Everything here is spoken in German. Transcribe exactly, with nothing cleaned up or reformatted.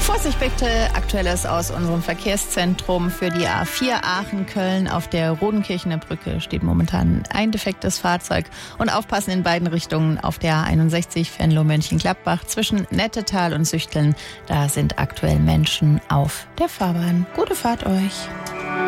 Vorsicht bitte, Aktuelles aus unserem Verkehrszentrum für die A vier Aachen-Köln. Auf der Rodenkirchener Brücke steht momentan ein defektes Fahrzeug. Und aufpassen in beiden Richtungen auf der A einundsechzig Venlo-Mönchengladbach zwischen Nettetal und Süchteln. Da sind aktuell Menschen auf der Fahrbahn. Gute Fahrt euch.